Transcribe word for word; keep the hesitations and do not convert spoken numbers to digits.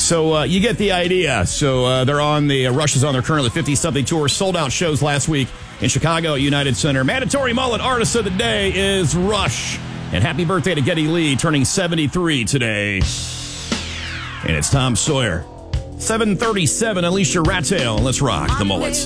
So uh, you get the idea. So uh, they're on the, uh, Rush is on their currently fifty-something tour, sold out shows last week in Chicago at United Center. Mandatory Mullet Artist of the Day is Rush. And happy birthday to Geddy Lee, turning seventy-three today. And it's Tom Sawyer. seven thirty-seven, Alicia Rattail. Let's rock the Mullets.